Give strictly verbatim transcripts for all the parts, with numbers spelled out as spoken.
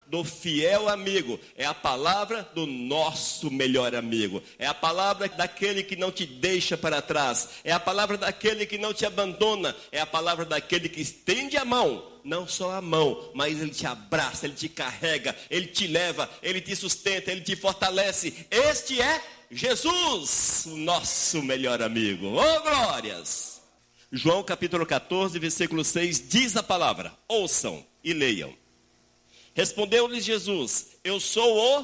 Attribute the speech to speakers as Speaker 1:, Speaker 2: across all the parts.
Speaker 1: do fiel amigo, é a palavra do nosso melhor amigo, é a palavra daquele que não te deixa para trás, é a palavra daquele que não te abandona, é a palavra daquele que estende a mão, não só a mão, mas ele te abraça, ele te carrega, ele te leva, ele te sustenta, ele te fortalece. Este é Jesus, o nosso melhor amigo. Oh, glórias! João capítulo catorze, versículo seis, diz a palavra, ouçam e leiam. Respondeu-lhes Jesus, eu sou o,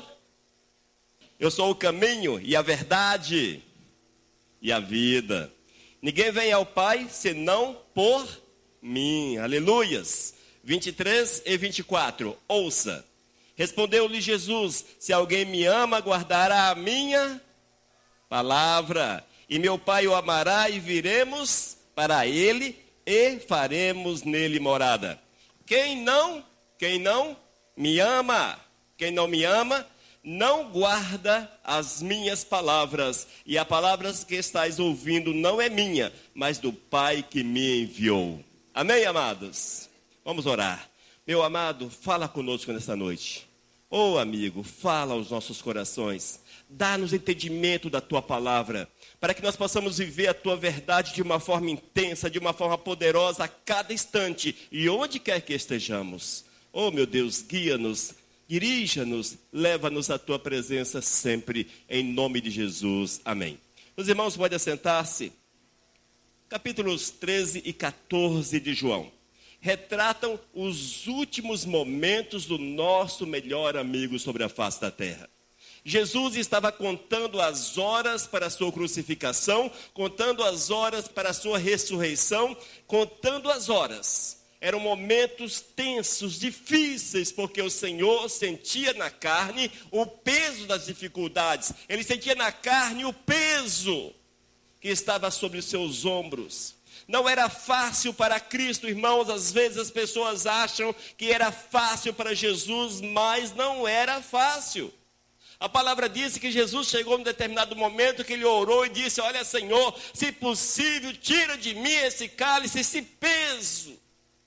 Speaker 1: eu sou o caminho e a verdade e a vida. Ninguém vem ao Pai senão por mim. Aleluias. vinte e três e vinte e quatro, ouça. Respondeu-lhe Jesus, se alguém me ama, guardará a minha palavra. E meu Pai o amará e viremos para ele e faremos nele morada. Quem não, quem não me ama, quem não me ama, não guarda as minhas palavras. E a palavra que estáis ouvindo não é minha, mas do Pai que me enviou. Amém, amados? Vamos orar. Meu amado, fala conosco nesta noite. Ô amigo, fala aos nossos corações. Dá-nos entendimento da tua palavra, para que nós possamos viver a tua verdade de uma forma intensa, de uma forma poderosa a cada instante e onde quer que estejamos. Oh, meu Deus, guia-nos, dirija-nos, leva-nos à tua presença sempre, em nome de Jesus. Amém. Os irmãos podem assentar-se. Capítulos treze e catorze de João retratam os últimos momentos do nosso melhor amigo sobre a face da terra. Jesus estava contando as horas para a sua crucificação, contando as horas para a sua ressurreição, contando as horas. Eram momentos tensos, difíceis, porque o Senhor sentia na carne o peso das dificuldades. Ele sentia na carne o peso que estava sobre os seus ombros. Não era fácil para Cristo, irmãos. Às vezes as pessoas acham que era fácil para Jesus, mas não era fácil. A palavra diz que Jesus chegou num determinado momento que ele orou e disse, olha, Senhor, se possível, tira de mim esse cálice, esse peso.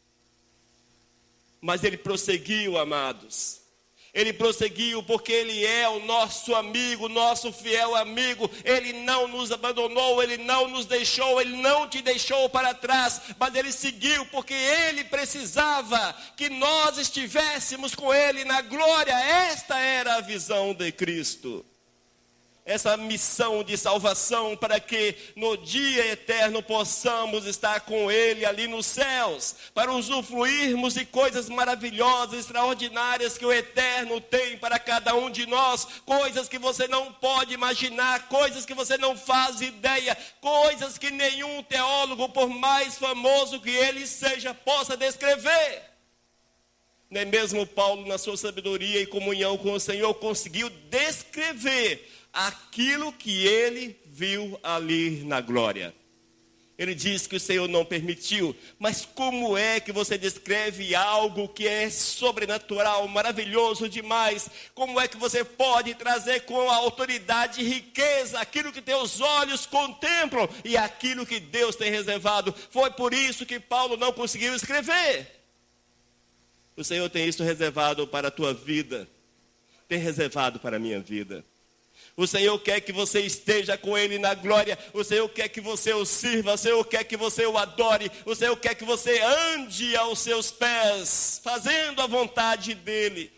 Speaker 1: Mas ele prosseguiu, amados. Ele prosseguiu porque ele é o nosso amigo, nosso fiel amigo. Ele não nos abandonou, ele não nos deixou, ele não te deixou para trás. Mas ele seguiu porque ele precisava que nós estivéssemos com ele na glória. Esta era a visão de Cristo. Essa missão de salvação para que no dia eterno possamos estar com Ele ali nos céus, para usufruirmos de coisas maravilhosas, extraordinárias que o eterno tem para cada um de nós, coisas que você não pode imaginar, coisas que você não faz ideia, coisas que nenhum teólogo, por mais famoso que ele seja, possa descrever. Nem mesmo Paulo, na sua sabedoria e comunhão com o Senhor, conseguiu descrever aquilo que ele viu ali na glória. Ele diz que o Senhor não permitiu, mas como é que você descreve algo que é sobrenatural, maravilhoso demais? Como é que você pode trazer com autoridade e riqueza aquilo que teus olhos contemplam e aquilo que Deus tem reservado? Foi por isso que Paulo não conseguiu escrever. O Senhor tem isso reservado para a tua vida, tem reservado para a minha vida. O Senhor quer que você esteja com Ele na glória. O Senhor quer que você o sirva. O Senhor quer que você o adore. O Senhor quer que você ande aos seus pés, fazendo a vontade dEle,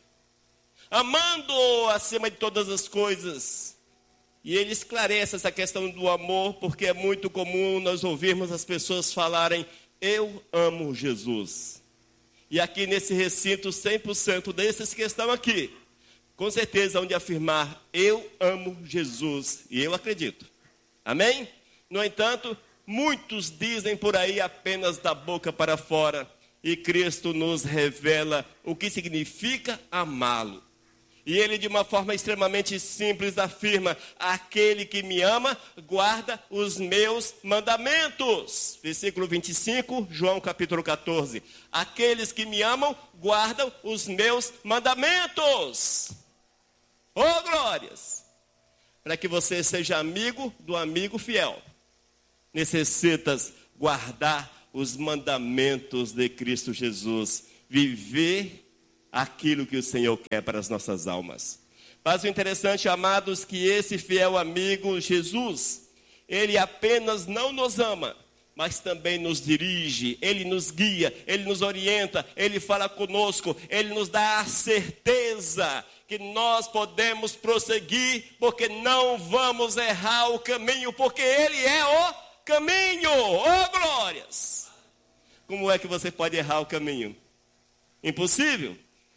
Speaker 1: amando-o acima de todas as coisas. E ele esclarece essa questão do amor, porque é muito comum nós ouvirmos as pessoas falarem, eu amo Jesus. E aqui nesse recinto, cem por cento desses que estão aqui, com certeza, onde afirmar, eu amo Jesus, e eu acredito. Amém? No entanto, muitos dizem por aí apenas da boca para fora, e Cristo nos revela o que significa amá-lo. E ele, de uma forma extremamente simples, afirma, aquele que me ama, guarda os meus mandamentos. Versículo vinte e cinco, João capítulo catorze. Aqueles que me amam, guardam os meus mandamentos. Oh, glórias! Para que você seja amigo do amigo fiel, necessitas guardar os mandamentos de Cristo Jesus. Viver aquilo que o Senhor quer para as nossas almas. Mas o interessante, amados, que esse fiel amigo, Jesus, ele apenas não nos ama, mas também nos dirige, ele nos guia, ele nos orienta, ele fala conosco, ele nos dá a certeza que nós podemos prosseguir, porque não vamos errar o caminho, porque ele é o caminho. Oh, glórias! Como é que você pode errar o caminho? Impossível.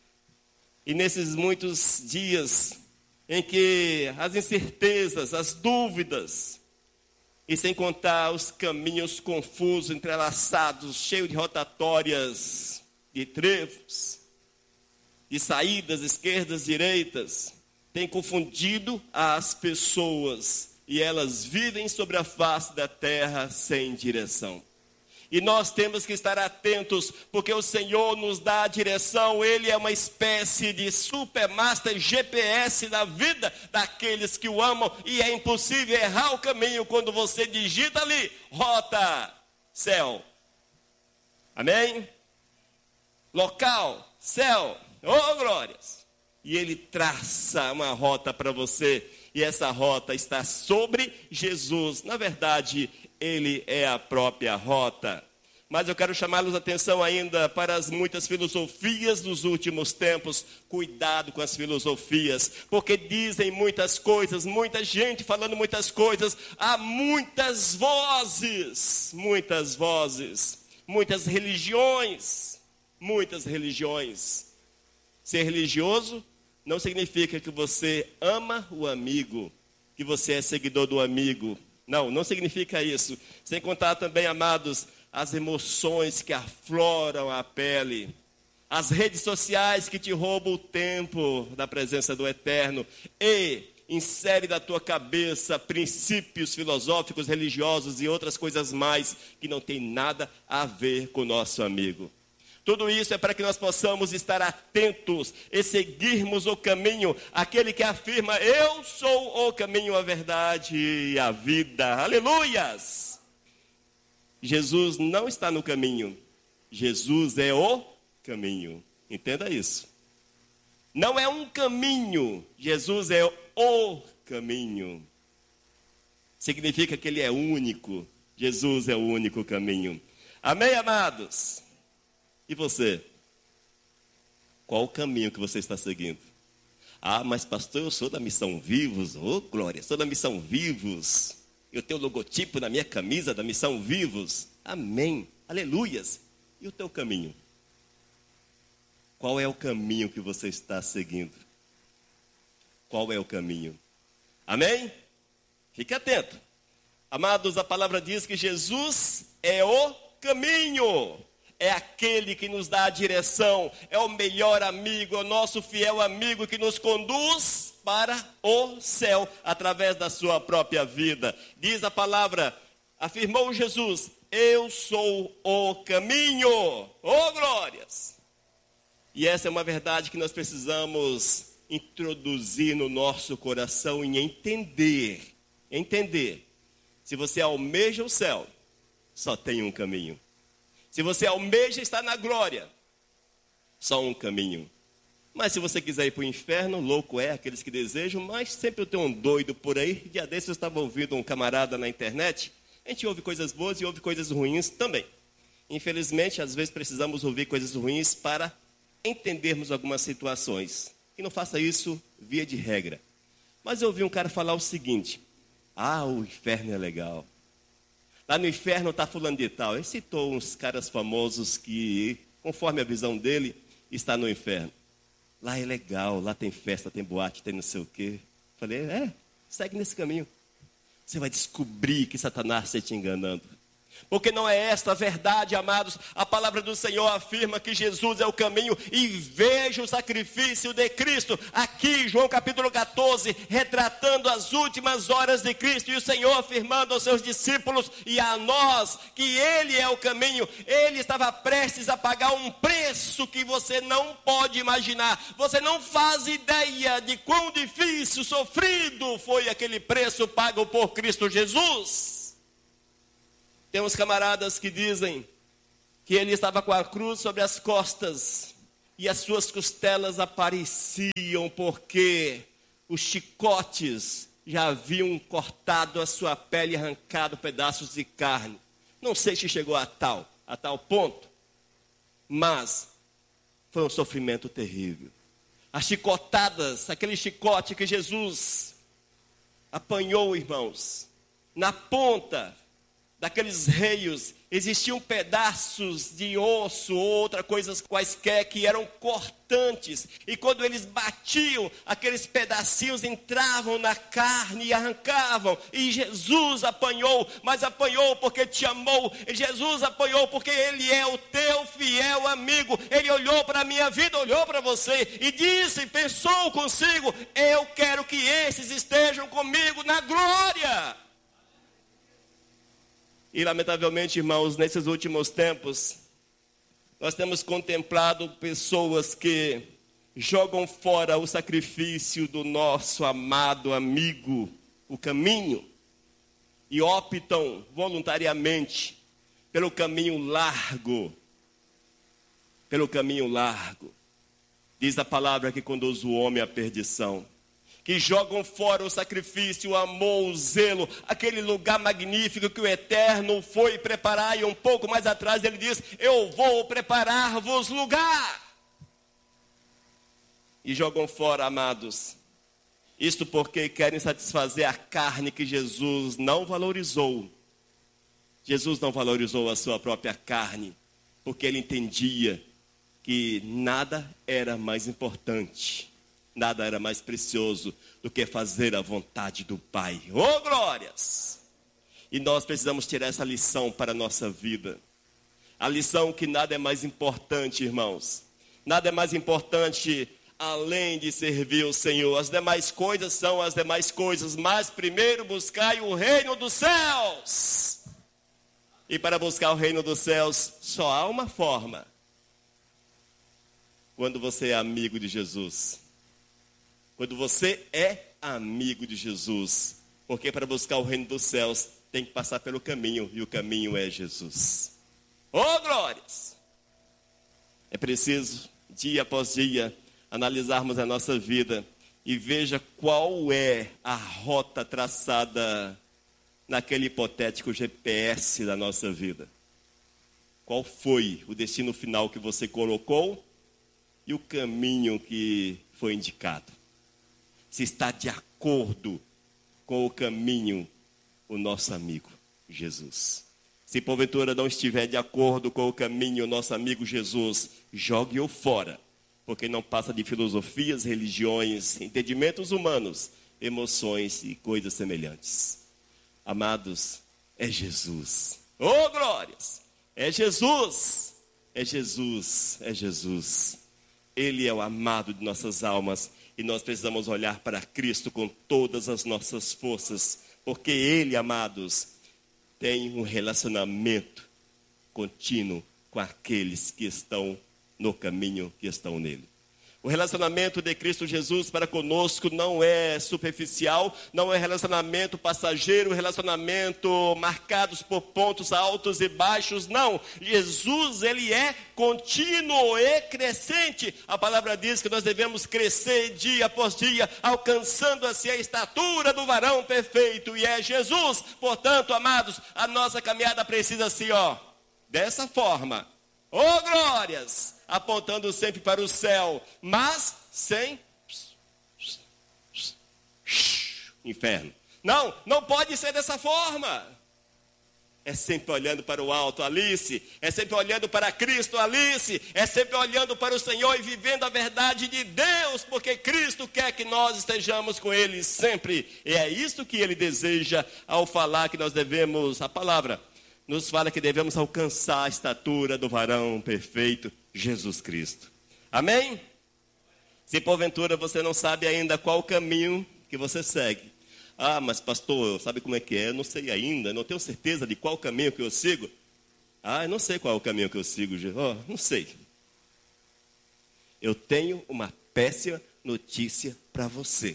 Speaker 1: E nesses muitos dias em que as incertezas, as dúvidas, e sem contar os caminhos confusos, entrelaçados, cheios de rotatórias, de trevos, de saídas esquerdas, direitas, tem confundido as pessoas e elas vivem sobre a face da terra sem direção. E nós temos que estar atentos, porque o Senhor nos dá a direção. Ele é uma espécie de supermaster G P S da vida daqueles que o amam. E é impossível errar o caminho quando você digita ali, rota, céu. Amém? Local, céu. Oh, glórias! E ele traça uma rota para você. E essa rota está sobre Jesus. Na verdade, ele é a própria rota. Mas eu quero chamá-los a atenção ainda para as muitas filosofias dos últimos tempos. Cuidado com as filosofias, porque dizem muitas coisas, muita gente falando muitas coisas. Há muitas vozes, muitas vozes, muitas religiões, muitas religiões. Ser religioso não significa que você ama o amigo, que você é seguidor do amigo. Não, não significa isso. Sem contar também, amados, as emoções que afloram a pele, as redes sociais que te roubam o tempo da presença do Eterno, e insere na tua cabeça princípios filosóficos, religiosos e outras coisas mais que não tem nada a ver com o nosso amigo. Tudo isso é para que nós possamos estar atentos e seguirmos o caminho, aquele que afirma, eu sou o caminho, a verdade e a vida. Aleluias! Jesus não está no caminho, Jesus é o caminho. Entenda isso. Não é um caminho, Jesus é o caminho. Significa que ele é único, Jesus é o único caminho. Amém, amados? E você? Qual o caminho que você está seguindo? Ah, mas pastor, eu sou da Missão Vivos. Oh, glória, sou da Missão Vivos. Eu tenho o logotipo na minha camisa da Missão Vivos. Amém, aleluias. E o teu caminho? Qual é o caminho que você está seguindo? Qual é o caminho? Amém? Fique atento. Amados, a palavra diz que Jesus é o caminho. É aquele que nos dá a direção, é o melhor amigo, é o nosso fiel amigo que nos conduz para o céu, através da sua própria vida. Diz a palavra, afirmou Jesus, eu sou o caminho, oh glórias! E essa é uma verdade que nós precisamos introduzir no nosso coração e entender, entender. Se você almeja o céu, só tem um caminho. Se você almeja estar na glória, só um caminho. Mas se você quiser ir para o inferno, louco é aqueles que desejam, mas sempre tem um doido por aí. Dia desses eu estava ouvindo um camarada na internet. A gente ouve coisas boas e ouve coisas ruins também. Infelizmente, às vezes precisamos ouvir coisas ruins para entendermos algumas situações. E não faça isso via de regra. Mas eu ouvi um cara falar o seguinte, ah, o inferno é legal. Lá no inferno está fulano de tal. Ele citou uns caras famosos que, conforme a visão dele, está no inferno. Lá é legal, lá tem festa, tem boate, tem não sei o quê. Falei, é, segue nesse caminho. Você vai descobrir que Satanás está te enganando. Porque não é esta a verdade, amados. A palavra do Senhor afirma que Jesus é o caminho e veja o sacrifício de Cristo. Aqui, João capítulo catorze, retratando as últimas horas de Cristo. E o Senhor afirmando aos seus discípulos e a nós que Ele é o caminho. Ele estava prestes a pagar um preço que você não pode imaginar. Você não faz ideia de quão difícil, sofrido foi aquele preço pago por Cristo Jesus. Tem uns camaradas que dizem que ele estava com a cruz sobre as costas e as suas costelas apareciam, porque os chicotes já haviam cortado a sua pele e arrancado pedaços de carne. Não sei se chegou a tal, a tal ponto, mas foi um sofrimento terrível. As chicotadas, aquele chicote que Jesus apanhou, irmãos, na ponta daqueles reios, existiam pedaços de osso, outras coisas quaisquer que eram cortantes. E quando eles batiam, aqueles pedacinhos entravam na carne e arrancavam. E Jesus apanhou, mas apanhou porque te amou. E Jesus apanhou porque Ele é o teu fiel amigo. Ele olhou para a minha vida, olhou para você e disse, pensou consigo, eu quero que esses estejam comigo na glória. E lamentavelmente, irmãos, nesses últimos tempos, nós temos contemplado pessoas que jogam fora o sacrifício do nosso amado amigo, o caminho, e optam voluntariamente pelo caminho largo, pelo caminho largo. Diz a palavra que conduz o homem à perdição. Que jogam fora o sacrifício, o amor, o zelo, aquele lugar magnífico que o Eterno foi preparar. E um pouco mais atrás ele diz, eu vou preparar-vos lugar. E jogam fora, amados, isto porque querem satisfazer a carne que Jesus não valorizou. Jesus não valorizou a sua própria carne, porque ele entendia que nada era mais importante. Nada era mais precioso do que fazer a vontade do Pai. Oh, glórias! E nós precisamos tirar essa lição para a nossa vida. A lição que nada é mais importante, irmãos. Nada é mais importante além de servir o Senhor. As demais coisas são as demais coisas. Mas primeiro buscai o reino dos céus. E para buscar o reino dos céus, só há uma forma. Quando você é amigo de Jesus. Quando você é amigo de Jesus. Porque para buscar o reino dos céus, tem que passar pelo caminho. E o caminho é Jesus. Oh, glórias! É preciso, dia após dia, analisarmos a nossa vida. E veja qual é a rota traçada naquele hipotético G P S da nossa vida. Qual foi o destino final que você colocou? E o caminho que foi indicado. Se está de acordo com o caminho, o nosso amigo Jesus. Se porventura não estiver de acordo com o caminho, o nosso amigo Jesus, jogue-o fora. Porque não passa de filosofias, religiões, entendimentos humanos, emoções e coisas semelhantes. Amados, é Jesus. Oh, glórias! É Jesus! É Jesus, é Jesus. Ele é o amado de nossas almas. E nós precisamos olhar para Cristo com todas as nossas forças. Porque Ele, amados, tem um relacionamento contínuo com aqueles que estão no caminho, que estão nele. O relacionamento de Cristo Jesus para conosco não é superficial, não é relacionamento passageiro, relacionamento marcados por pontos altos e baixos, não. Jesus, ele é contínuo e crescente. A palavra diz que nós devemos crescer dia após dia, alcançando assim a estatura do varão perfeito, e é Jesus. Portanto, amados, a nossa caminhada precisa ser, ó, dessa forma. Oh, glórias! Apontando sempre para o céu, mas sem inferno. Não, não pode ser dessa forma. É sempre olhando para o alto, Alice. É sempre olhando para Cristo, Alice. É sempre olhando para o Senhor e vivendo a verdade de Deus, porque Cristo quer que nós estejamos com Ele sempre. E é isso que Ele deseja ao falar que nós devemos, a palavra nos fala que devemos alcançar a estatura do varão perfeito, Jesus Cristo. Amém? Se porventura você não sabe ainda qual o caminho que você segue. Ah, mas pastor, sabe como é que é? Eu não sei ainda, não tenho certeza de qual caminho que eu sigo. Ah, eu não sei qual é o caminho que eu sigo. Oh, não sei. Eu tenho uma péssima notícia para você.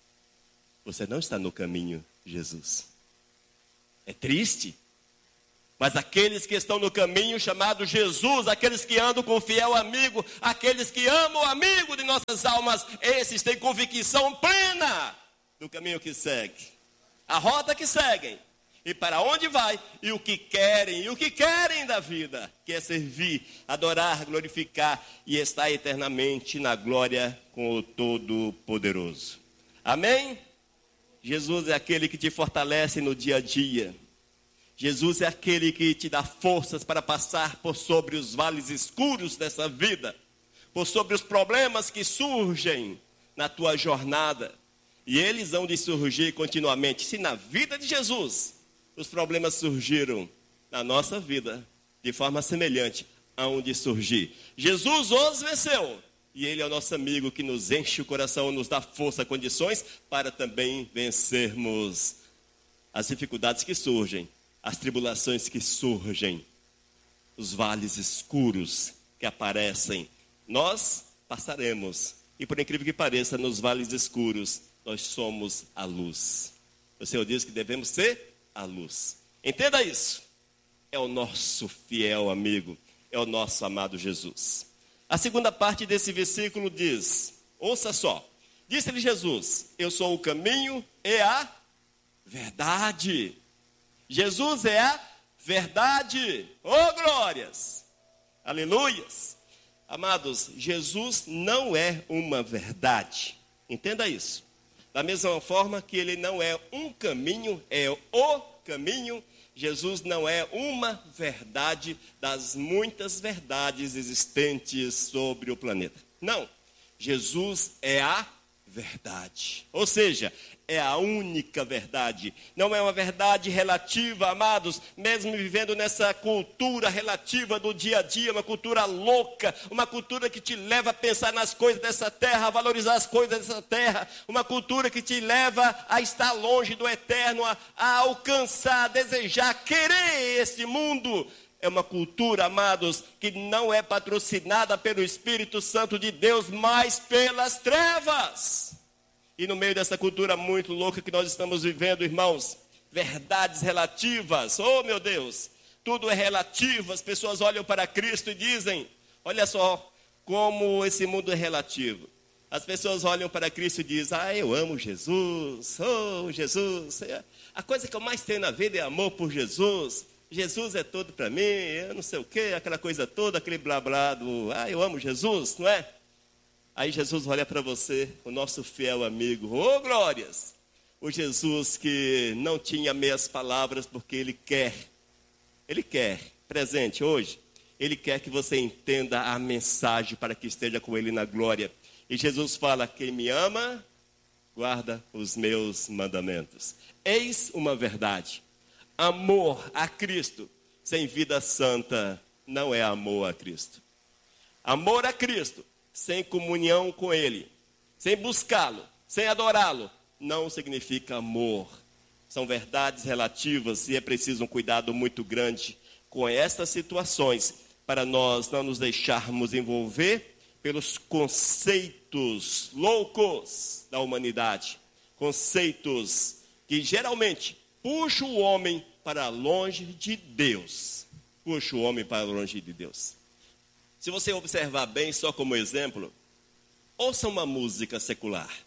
Speaker 1: Você não está no caminho de Jesus. É triste? Mas aqueles que estão no caminho chamado Jesus, aqueles que andam com o fiel amigo, aqueles que amam o amigo de nossas almas, esses têm convicção plena do caminho que segue, a rota que seguem, e para onde vai, e o que querem, e o que querem da vida, que é servir, adorar, glorificar e estar eternamente na glória com o Todo-Poderoso. Amém? Jesus é aquele que te fortalece no dia a dia. Jesus é aquele que te dá forças para passar por sobre os vales escuros dessa vida, por sobre os problemas que surgem na tua jornada. E eles vão de surgir continuamente. Se na vida de Jesus os problemas surgiram, na nossa vida, de forma semelhante, hão de surgir. Jesus os venceu. E Ele é o nosso amigo que nos enche o coração, nos dá força, condições para também vencermos as dificuldades que surgem, as tribulações que surgem, os vales escuros que aparecem. Nós passaremos. E por incrível que pareça, nos vales escuros, nós somos a luz. O Senhor diz que devemos ser a luz. Entenda isso. É o nosso fiel amigo. É o nosso amado Jesus. A segunda parte desse versículo diz, ouça só. Disse-lhe Jesus, eu sou o caminho e a verdade. Jesus é a verdade. Oh, glórias! Aleluias! Amados, Jesus não é uma verdade. Entenda isso. Da mesma forma que Ele não é um caminho, é o caminho. Jesus não é uma verdade das muitas verdades existentes sobre o planeta. Não. Jesus é a verdade. Ou seja, é a única verdade. Não é uma verdade relativa, amados, mesmo vivendo nessa cultura relativa do dia a dia, uma cultura louca, uma cultura que te leva a pensar nas coisas dessa terra, a valorizar as coisas dessa terra, uma cultura que te leva a estar longe do eterno, a, a alcançar, a desejar, a querer esse mundo. É uma cultura, amados, que não é patrocinada pelo Espírito Santo de Deus, mas pelas trevas. E no meio dessa cultura muito louca que nós estamos vivendo, irmãos, verdades relativas, oh meu Deus, tudo é relativo. As pessoas olham para Cristo e dizem, olha só como esse mundo é relativo. As pessoas olham para Cristo e dizem, ah, eu amo Jesus, oh Jesus, a coisa que eu mais tenho na vida é amor por Jesus. Jesus é todo para mim, eu não sei o quê, aquela coisa toda, aquele blá blá do, ah, eu amo Jesus, não é? Aí Jesus olha para você, o nosso fiel amigo, oh glórias, o Jesus que não tinha meias palavras porque Ele quer, Ele quer, presente hoje, Ele quer que você entenda a mensagem para que esteja com Ele na glória. E Jesus fala, quem me ama, guarda os meus mandamentos. Eis uma verdade, amor a Cristo sem vida santa não é amor a Cristo. Amor a Cristo sem comunhão com Ele, sem buscá-lo, sem adorá-lo, não significa amor. São verdades relativas e é preciso um cuidado muito grande com estas situações para nós não nos deixarmos envolver pelos conceitos loucos da humanidade. Conceitos que geralmente puxam o homem para longe de Deus. Puxa o homem para longe de Deus. Se você observar bem, só como exemplo, ouça uma música secular.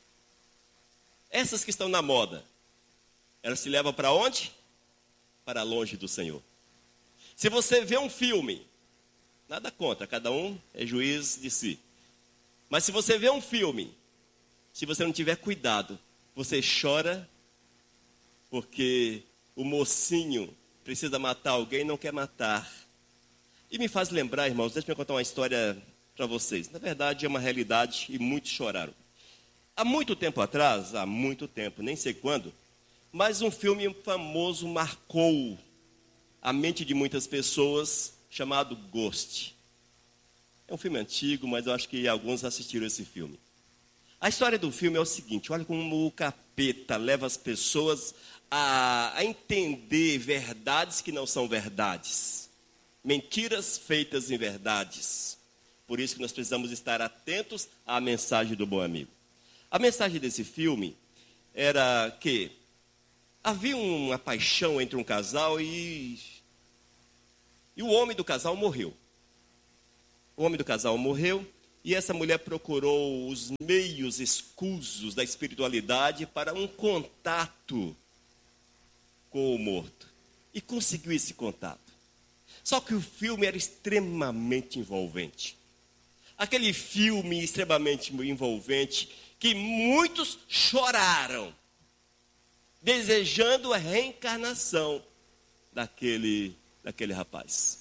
Speaker 1: Essas que estão na moda, elas te levam para onde? Para longe do Senhor. Se você vê um filme, nada contra, cada um é juiz de si. Mas se você vê um filme, se você não tiver cuidado, você chora porque o mocinho precisa matar alguém e não quer matar. E me faz lembrar, irmãos, deixa eu contar uma história para vocês. Na verdade, é uma realidade e muitos choraram. Há muito tempo atrás, há muito tempo, nem sei quando, mas um filme famoso marcou a mente de muitas pessoas, chamado Ghost. É um filme antigo, mas eu acho que alguns assistiram esse filme. A história do filme é o seguinte, olha como o capeta leva as pessoas a, a entender verdades que não são verdades. Mentiras feitas em verdades. Por isso que nós precisamos estar atentos à mensagem do bom amigo. A mensagem desse filme era que havia uma paixão entre um casal e E o homem do casal morreu. O homem do casal morreu e essa mulher procurou os meios escusos da espiritualidade para um contato com o morto. E conseguiu esse contato. Só que o filme era extremamente envolvente. Aquele filme extremamente envolvente que muitos choraram, desejando a reencarnação daquele, daquele rapaz.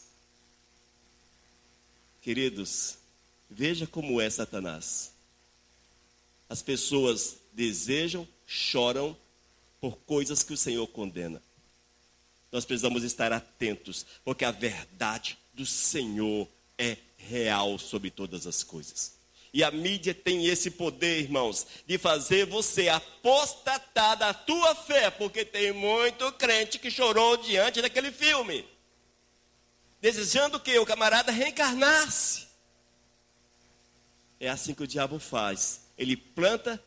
Speaker 1: Queridos, veja como é Satanás. As pessoas desejam, choram por coisas que o Senhor condena. Nós precisamos estar atentos, porque a verdade do Senhor é real sobre todas as coisas. E a mídia tem esse poder, irmãos, de fazer você apostatar da tua fé, porque tem muito crente que chorou diante daquele filme, desejando que o camarada reencarnasse. É assim que o diabo faz. Ele planta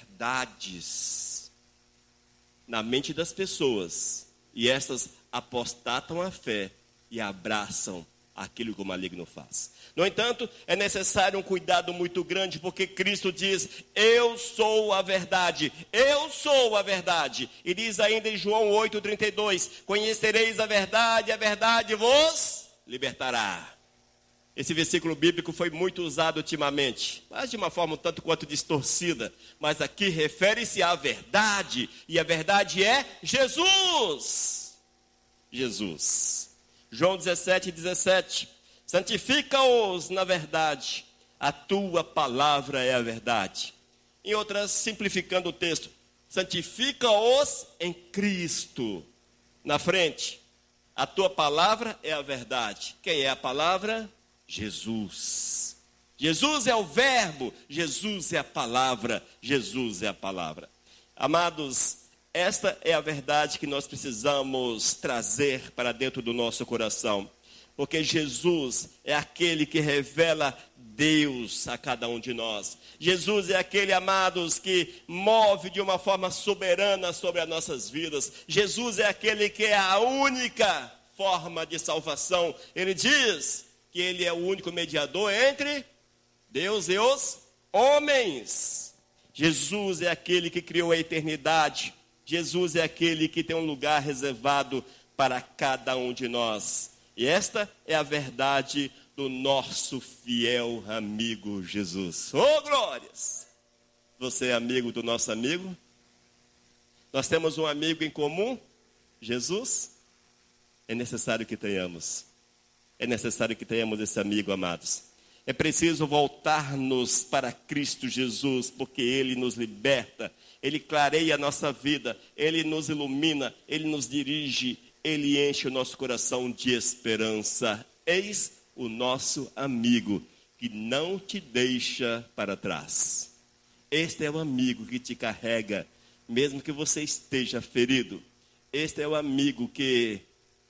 Speaker 1: verdades na mente das pessoas, e essas apostatam a fé e abraçam aquilo que o maligno faz. No entanto, é necessário um cuidado muito grande, porque Cristo diz: eu sou a verdade, eu sou a verdade. E diz ainda em João oito, trinta e dois, conhecereis a verdade, e a verdade vos libertará. Esse versículo bíblico foi muito usado ultimamente, mas de uma forma um tanto quanto distorcida. Mas aqui refere-se à verdade, e a verdade é Jesus. Jesus. João dezessete, dezessete. Santifica-os na verdade, a tua palavra é a verdade. Em outras, simplificando o texto, santifica-os em Cristo. Na frente, a tua palavra é a verdade. Quem é a palavra? Jesus. Jesus é o verbo, Jesus é a palavra, Jesus é a palavra. Amados, esta é a verdade que nós precisamos trazer para dentro do nosso coração. Porque Jesus é aquele que revela Deus a cada um de nós. Jesus é aquele, amados, que move de uma forma soberana sobre as nossas vidas. Jesus é aquele que é a única forma de salvação. Ele diz que ele é o único mediador entre Deus e os homens. Jesus é aquele que criou a eternidade. Jesus é aquele que tem um lugar reservado para cada um de nós. E esta é a verdade do nosso fiel amigo Jesus. Oh, glórias! Você é amigo do nosso amigo? Nós temos um amigo em comum, Jesus? É necessário que tenhamos. É necessário que tenhamos esse amigo, amados. É preciso voltar-nos para Cristo Jesus, porque Ele nos liberta, Ele clareia a nossa vida, Ele nos ilumina, Ele nos dirige, Ele enche o nosso coração de esperança. Eis o nosso amigo, que não te deixa para trás. Este é o amigo que te carrega, mesmo que você esteja ferido. Este é o amigo que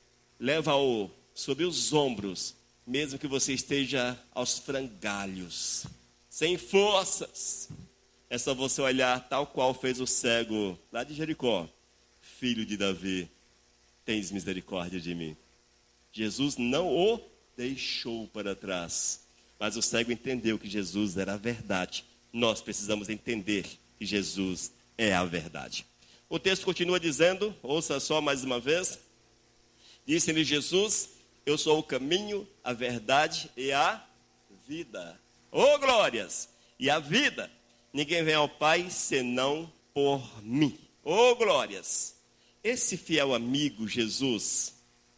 Speaker 1: leva-o sobre os ombros, mesmo que você esteja aos frangalhos, sem forças. É só você olhar tal qual fez o cego lá de Jericó. Filho de Davi, tens misericórdia de mim. Jesus não o deixou para trás, mas o cego entendeu que Jesus era a verdade. Nós precisamos entender que Jesus é a verdade. O texto continua dizendo, ouça só mais uma vez. Disse-lhe Jesus: eu sou o caminho, a verdade e a vida. Oh, glórias! E a vida, ninguém vem ao Pai senão por mim. Oh, glórias! Esse fiel amigo, Jesus,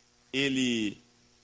Speaker 1: ele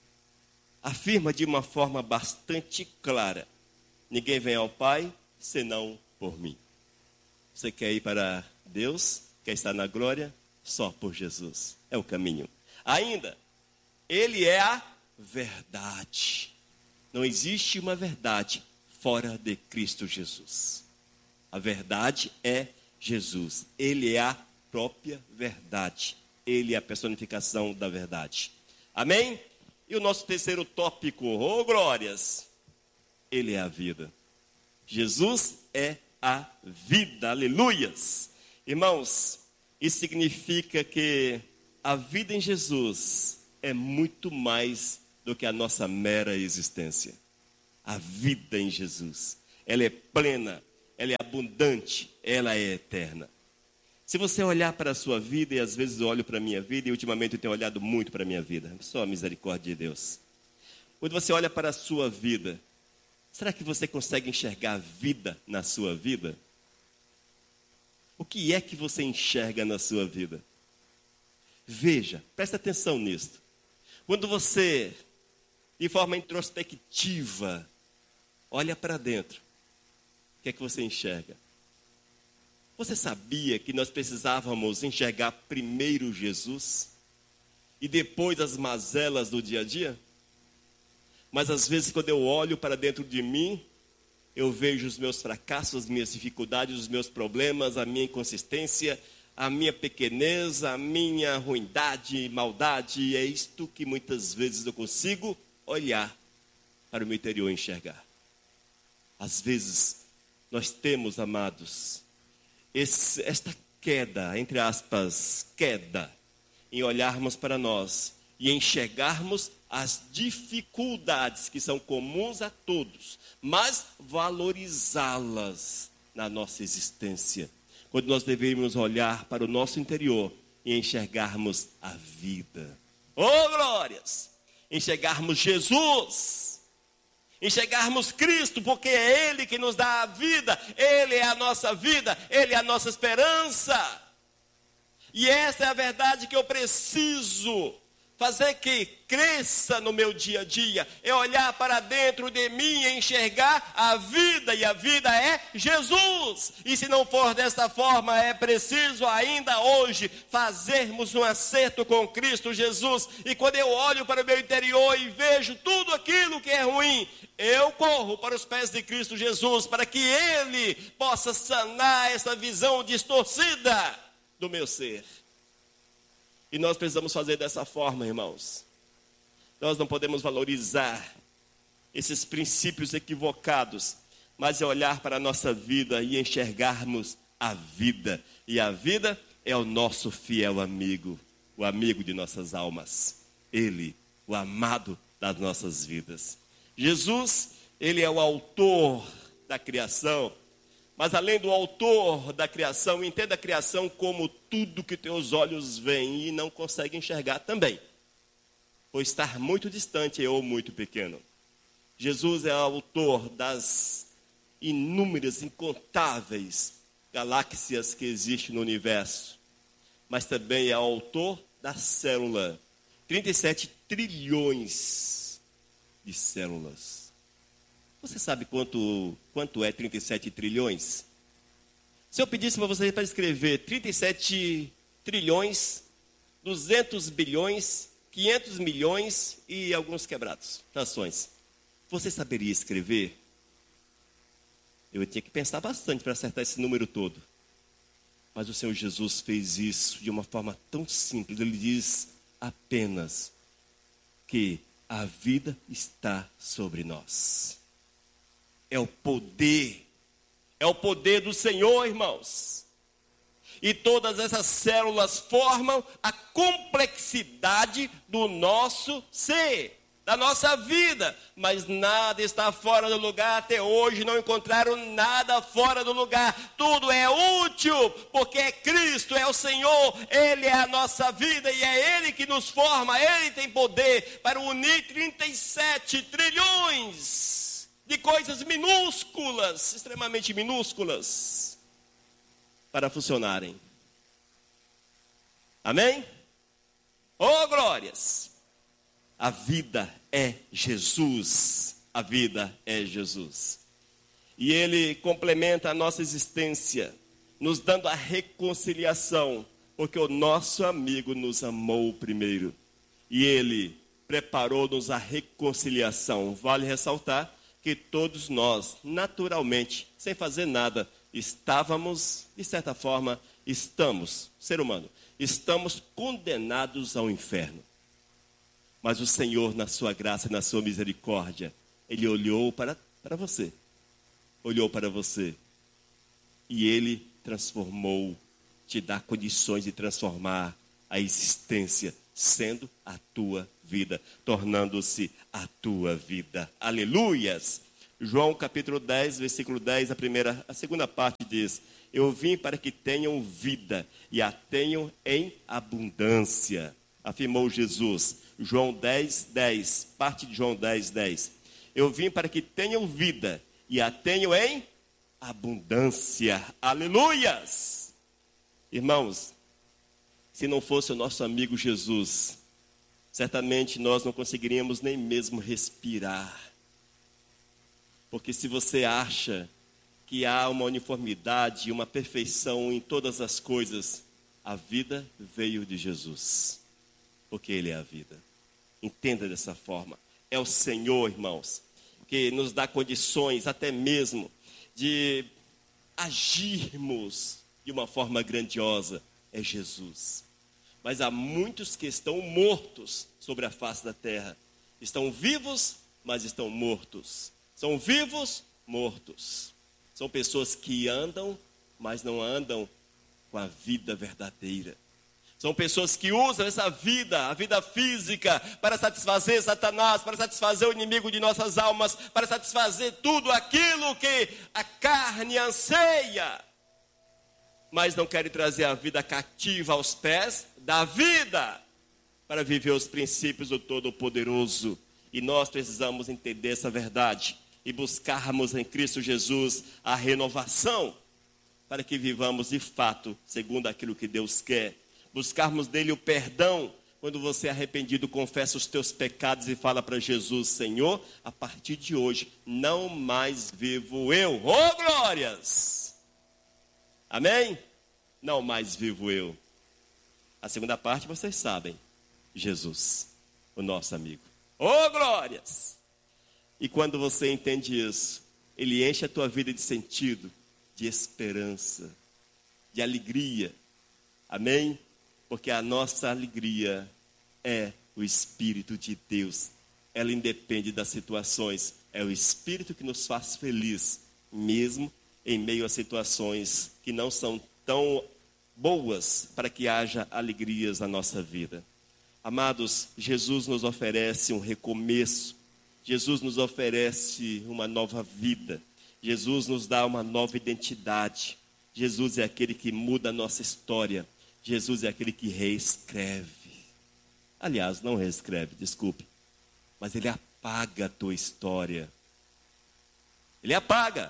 Speaker 1: afirma de uma forma bastante clara: ninguém vem ao Pai senão por mim. Você quer ir para Deus? Quer estar na glória? Só por Jesus. É o caminho. Ainda, Ele é a verdade. Não existe uma verdade fora de Cristo Jesus. A verdade é Jesus. Ele é a própria verdade. Ele é a personificação da verdade. Amém? E o nosso terceiro tópico, oh glórias, Ele é a vida. Jesus é a vida, aleluias. Irmãos, isso significa que a vida em Jesus é muito mais do que a nossa mera existência. A vida em Jesus, ela é plena, ela é abundante, ela é eterna. Se você olhar para a sua vida, e às vezes eu olho para a minha vida, e ultimamente eu tenho olhado muito para a minha vida, só a misericórdia de Deus. Quando você olha para a sua vida, será que você consegue enxergar a vida na sua vida? O que é que você enxerga na sua vida? Veja, presta atenção nisso. Quando você, de forma introspectiva, olha para dentro, o que é que você enxerga? Você sabia que nós precisávamos enxergar primeiro Jesus e depois as mazelas do dia a dia? Mas às vezes quando eu olho para dentro de mim, eu vejo os meus fracassos, as minhas dificuldades, os meus problemas, a minha inconsistência, a minha pequenez, a minha ruindade, maldade. E é isto que muitas vezes eu consigo olhar para o meu interior e enxergar. Às vezes nós temos, amados, esse, esta queda, entre aspas, queda, em olharmos para nós e enxergarmos as dificuldades que são comuns a todos, mas valorizá-las na nossa existência. Quando nós devemos olhar para o nosso interior e enxergarmos a vida. Oh, glórias! Enxergarmos Jesus, enxergarmos Cristo, porque é Ele que nos dá a vida, Ele é a nossa vida, Ele é a nossa esperança. E essa é a verdade que eu preciso fazer que cresça no meu dia a dia, é olhar para dentro de mim e enxergar a vida, e a vida é Jesus. E se não for desta forma, é preciso ainda hoje fazermos um acerto com Cristo Jesus. E quando eu olho para o meu interior e vejo tudo aquilo que é ruim, eu corro para os pés de Cristo Jesus, para que Ele possa sanar essa visão distorcida do meu ser. E nós precisamos fazer dessa forma, irmãos. Nós não podemos valorizar esses princípios equivocados, mas é olhar para a nossa vida e enxergarmos a vida. E a vida é o nosso fiel amigo, o amigo de nossas almas. Ele, o amado das nossas vidas. Jesus, Ele é o autor da criação. Mas além do autor da criação, entenda a criação como tudo que teus olhos veem e não conseguem enxergar também. Por estar muito distante ou muito pequeno. Jesus é o autor das inúmeras, incontáveis galáxias que existem no universo. Mas também é o autor da célula. trinta e sete trilhões de células. Você sabe quanto, quanto é trinta e sete trilhões? Se eu pedisse para você para escrever trinta e sete trilhões, duzentos bilhões, quinhentos milhões e alguns quebrados, frações, você saberia escrever? Eu tinha que pensar bastante para acertar esse número todo. Mas o Senhor Jesus fez isso de uma forma tão simples. Ele diz apenas que a vida está sobre nós. É o poder, é o poder do Senhor, irmãos. E todas essas células formam a complexidade do nosso ser, da nossa vida. Mas nada está fora do lugar, até hoje não encontraram nada fora do lugar. Tudo é útil, porque é Cristo, é o Senhor, Ele é a nossa vida e é Ele que nos forma. Ele tem poder para unir trinta e sete trilhões de coisas minúsculas, extremamente minúsculas, para funcionarem. Amém? Oh, glórias! A vida é Jesus. A vida é Jesus. E Ele complementa a nossa existência, nos dando a reconciliação, porque o nosso amigo nos amou primeiro. E Ele preparou-nos a reconciliação. Vale ressaltar que todos nós, naturalmente, sem fazer nada, estávamos, de certa forma, estamos, ser humano, estamos condenados ao inferno. Mas o Senhor, na sua graça e na sua misericórdia, Ele olhou para, para você, olhou para você, e Ele transformou, te dá condições de transformar a existência sendo a tua vida, tornando-se a tua vida. Aleluias! João capítulo dez, versículo dez, a primeira, a segunda parte diz: eu vim para que tenham vida e a tenham em abundância, afirmou Jesus. João dez, dez, parte de João dez, dez. Eu vim para que tenham vida e a tenham em abundância. Aleluias! Irmãos, se não fosse o nosso amigo Jesus, certamente nós não conseguiríamos nem mesmo respirar. Porque se você acha que há uma uniformidade, uma perfeição em todas as coisas, a vida veio de Jesus, porque Ele é a vida. Entenda dessa forma. É o Senhor, irmãos, que nos dá condições até mesmo de agirmos de uma forma grandiosa. É Jesus. Mas há muitos que estão mortos sobre a face da terra. Estão vivos, mas estão mortos. São vivos, mortos. São pessoas que andam, mas não andam com a vida verdadeira. São pessoas que usam essa vida, a vida física, para satisfazer Satanás, para satisfazer o inimigo de nossas almas, para satisfazer tudo aquilo que a carne anseia. Mas não querem trazer a vida cativa aos pés da vida, para viver os princípios do Todo-Poderoso. E nós precisamos entender essa verdade e buscarmos em Cristo Jesus a renovação, para que vivamos de fato segundo aquilo que Deus quer. Buscarmos dele o perdão, quando você é arrependido, confessa os teus pecados e fala para Jesus: Senhor, a partir de hoje, não mais vivo eu. Oh, glórias! Amém? Não mais vivo eu. A segunda parte vocês sabem. Jesus, o nosso amigo. Oh, glórias! E quando você entende isso, Ele enche a tua vida de sentido, de esperança, de alegria. Amém? Porque a nossa alegria é o Espírito de Deus. Ela independe das situações. É o Espírito que nos faz feliz, mesmo em meio a situações que não são tão boas, para que haja alegrias na nossa vida. Amados, Jesus nos oferece um recomeço. Jesus nos oferece uma nova vida. Jesus nos dá uma nova identidade. Jesus é aquele que muda a nossa história. Jesus é aquele que reescreve. Aliás, não reescreve, desculpe. Mas Ele apaga a tua história. Ele apaga.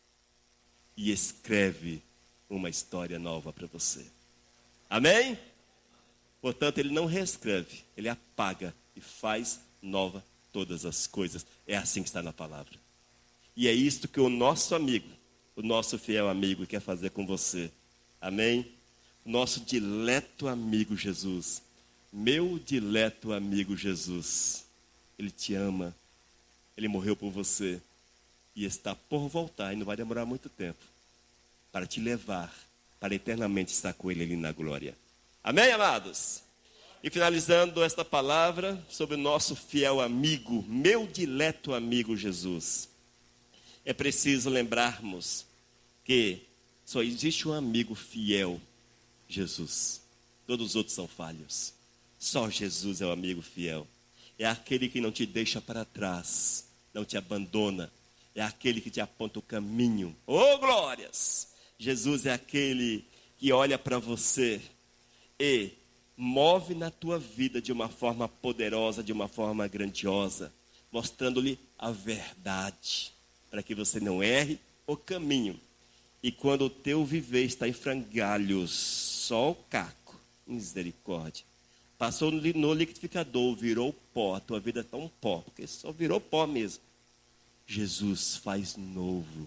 Speaker 1: E escreve uma história nova para você. Amém? Portanto, Ele não reescreve. Ele apaga e faz nova todas as coisas. É assim que está na palavra. E é isto que o nosso amigo, o nosso fiel amigo quer fazer com você. Amém? Nosso dileto amigo Jesus. Meu dileto amigo Jesus. Ele te ama. Ele morreu por você. E está por voltar, e não vai demorar muito tempo, para te levar, para eternamente estar com Ele ali na glória. Amém, amados? E finalizando esta palavra sobre o nosso fiel amigo, meu dileto amigo Jesus. É preciso lembrarmos que só existe um amigo fiel, Jesus. Todos os outros são falhos. Só Jesus é o amigo fiel. É aquele que não te deixa para trás, não te abandona. É aquele que te aponta o caminho. Oh, glórias! Jesus é aquele que olha para você e move na tua vida de uma forma poderosa, de uma forma grandiosa, mostrando-lhe a verdade, para que você não erre o caminho. E quando o teu viver está em frangalhos, só o caco, misericórdia, passou no liquidificador, virou pó, a tua vida está um pó, porque só virou pó mesmo. Jesus faz novo.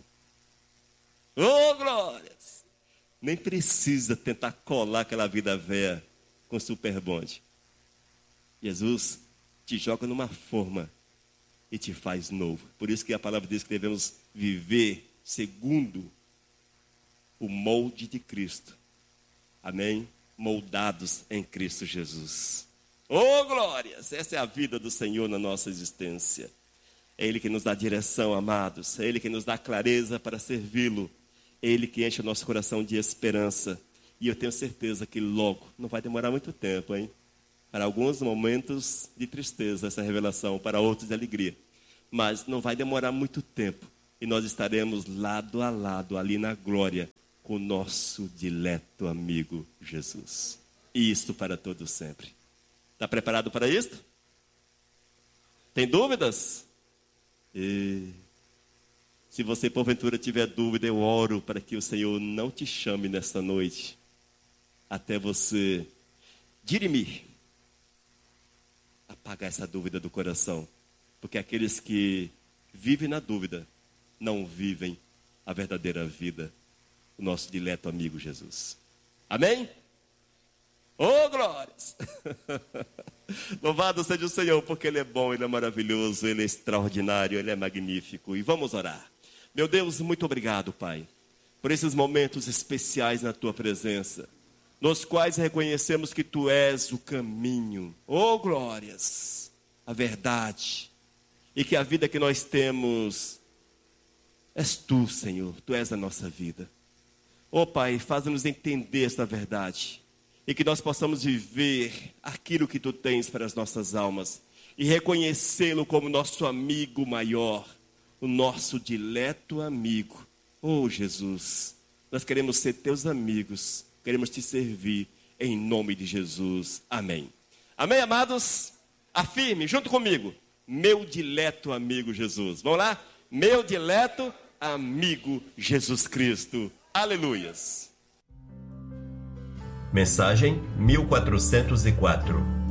Speaker 1: Oh, glórias! Nem precisa tentar colar aquela vida velha com super bonde. Jesus te joga numa forma e te faz novo. Por isso que a palavra diz que devemos viver segundo o molde de Cristo. Amém? Moldados em Cristo Jesus. Oh, glórias! Essa é a vida do Senhor na nossa existência. É Ele que nos dá direção, amados. É Ele que nos dá clareza para servi-lo. É Ele que enche o nosso coração de esperança. E eu tenho certeza que logo, não vai demorar muito tempo, hein? Para alguns momentos de tristeza essa revelação, para outros de alegria. Mas não vai demorar muito tempo e nós estaremos lado a lado ali na glória com o nosso dileto amigo Jesus. E isto para todos sempre. Está preparado para isto? Tem dúvidas? E se você porventura tiver dúvida, eu oro para que o Senhor não te chame nesta noite até você dirimir, apagar essa dúvida do coração. Porque aqueles que vivem na dúvida não vivem a verdadeira vida. O nosso dileto amigo Jesus. Amém? Oh, glórias! Louvado seja o Senhor, porque Ele é bom, Ele é maravilhoso, Ele é extraordinário, Ele é magnífico. E vamos orar. Meu Deus, muito obrigado, Pai, por esses momentos especiais na Tua presença, nos quais reconhecemos que Tu és o caminho. Oh, glórias! A verdade. E que a vida que nós temos és Tu, Senhor. Tu és a nossa vida. Oh, Pai, faz-nos entender esta verdade. E que nós possamos viver aquilo que Tu tens para as nossas almas. E reconhecê-lo como nosso amigo maior. O nosso dileto amigo. Oh, Jesus, nós queremos ser Teus amigos. Queremos Te servir em nome de Jesus. Amém. Amém, amados? Afirme junto comigo. Meu dileto amigo Jesus. Vamos lá? Meu dileto amigo Jesus Cristo. Aleluias.
Speaker 2: Mensagem mil quatrocentos e quatro.